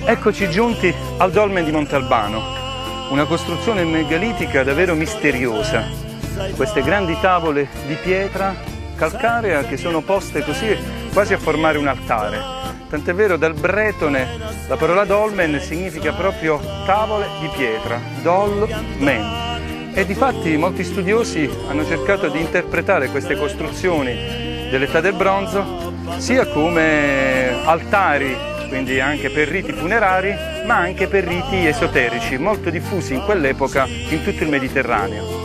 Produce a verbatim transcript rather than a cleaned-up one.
Eccoci giunti al dolmen di Montalbano, una costruzione megalitica davvero misteriosa. Queste grandi tavole di pietra calcarea che sono poste così quasi a formare un altare. Tant'è vero, dal bretone la parola dolmen significa proprio tavole di pietra, dolmen. E difatti molti studiosi hanno cercato di interpretare queste costruzioni dell'età del bronzo sia come altari, quindi anche per riti funerari, ma anche per riti esoterici, molto diffusi in quell'epoca in tutto il Mediterraneo.